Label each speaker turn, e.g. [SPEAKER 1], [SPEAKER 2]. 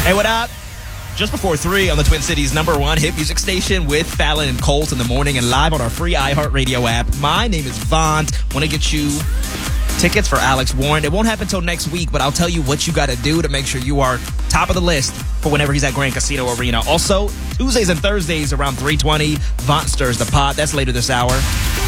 [SPEAKER 1] Hey, what up? Just before 3 on the Twin Cities' #1 hit music station with Fallon and Colt in the morning and live on our free iHeartRadio app. My name is Vaughn. Want to get you tickets for Alex Warren. It won't happen until next week, but I'll tell you what you got to do to make sure you are top of the list for whenever he's at Grand Casino Arena. Also, Tuesdays and Thursdays around 3:20, Vaughn stirs the pot. That's later this hour.